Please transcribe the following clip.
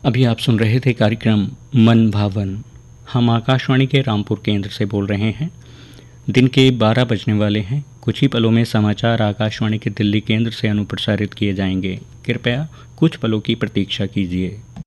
अभी आप सुन रहे थे कार्यक्रम मन भावन। हम आकाशवाणी के रामपुर केंद्र से बोल रहे हैं। दिन के 12 बजने वाले हैं। कुछ ही पलों में समाचार आकाशवाणी के दिल्ली केंद्र से अनुप्रसारित किए जाएंगे। कृपया कुछ पलों की प्रतीक्षा कीजिए।